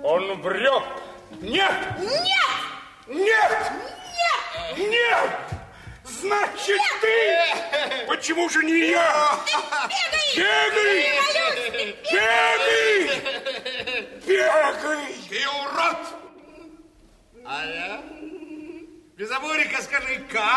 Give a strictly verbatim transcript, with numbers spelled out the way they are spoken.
Он врет. Нет! Нет! Нет! Нет! Нет! Значит, нет! Ты! Почему же не я? Бегай! Бегай! Бегай! Бегай! Ты урод! А я? Безоборика, скажи, как?